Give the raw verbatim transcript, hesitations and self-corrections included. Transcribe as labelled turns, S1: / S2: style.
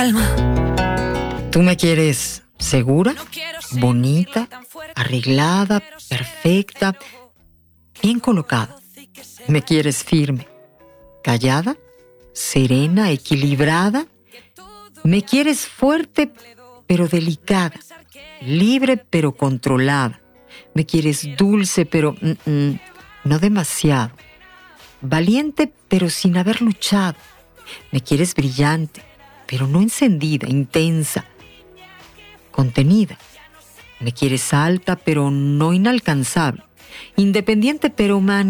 S1: Tú me quieres segura, bonita, arreglada, perfecta, bien colocada. Me quieres firme, callada, serena, equilibrada. Me quieres fuerte, pero delicada, libre, pero controlada. Me quieres dulce, pero mm, mm, no demasiado. Valiente, pero sin haber luchado. Me quieres brillante, pero no encendida, intensa, contenida. Me quieres alta, pero no inalcanzable. Independiente, pero humana.